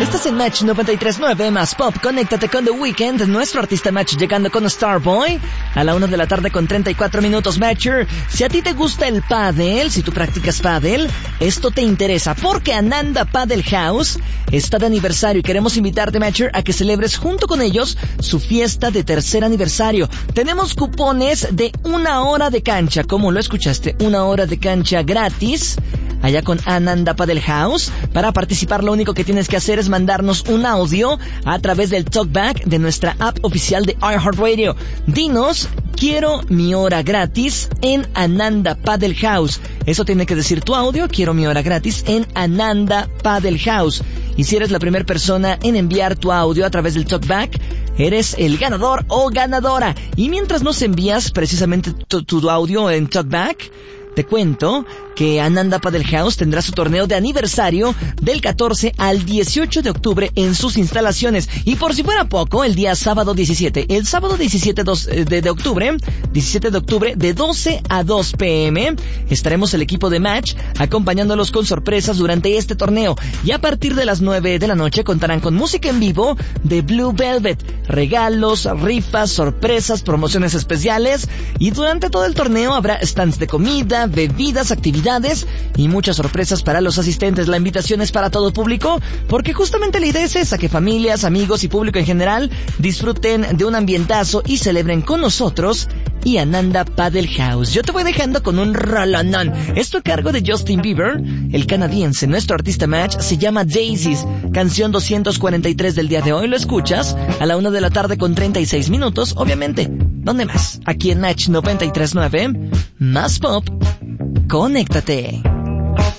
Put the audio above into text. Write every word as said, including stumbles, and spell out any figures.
Estás en Match noventa y tres punto nueve más Pop. Conéctate con The Weeknd, nuestro artista Match, llegando con Starboy a la una de la tarde con treinta y cuatro minutos. Matcher, si a ti te gusta el pádel, si tú practicas pádel, esto te interesa porque Ananda Padel House está de aniversario y queremos invitarte, Matcher, a que celebres junto con ellos su fiesta de tercer aniversario. Tenemos cupones de una hora de cancha, como lo escuchaste, una hora de cancha gratis allá con Ananda Padel House. Para participar, lo único que tienes que hacer es mandarnos un audio a través del talkback de nuestra app oficial de iHeartRadio. Dinos, quiero mi hora gratis en Ananda Padel House. Eso tiene que decir tu audio, quiero mi hora gratis en Ananda Padel House. Y si eres la primera persona en enviar tu audio a través del talkback, eres el ganador o ganadora. Y mientras nos envías precisamente tu, tu audio en talkback, te cuento que Ananda Padel House tendrá su torneo de aniversario del catorce al dieciocho de octubre en sus instalaciones. Y por si fuera poco, el día sábado diecisiete, el sábado diecisiete de octubre, diecisiete de octubre de doce a dos pm, estaremos el equipo de Match acompañándolos con sorpresas durante este torneo. Y a partir de las nueve de la noche contarán con música en vivo de Blue Velvet, regalos, rifas, sorpresas, promociones especiales. Y durante todo el torneo habrá stands de comida, bebidas, actividades y muchas sorpresas para los asistentes. La invitación es para todo público, porque justamente la idea es esa, que familias, amigos y público en general disfruten de un ambientazo y celebren con nosotros y Ananda Padel House. Yo te voy dejando con un rolonón. Esto a cargo de Justin Bieber, el canadiense. Nuestro artista Match se llama Daisies, canción doscientos cuarenta y tres del día de hoy. Lo escuchas a la una de la tarde con treinta y seis minutos, obviamente. ¿Dónde más? Aquí en Match noventa y tres punto nueve, más Pop. Conéctate.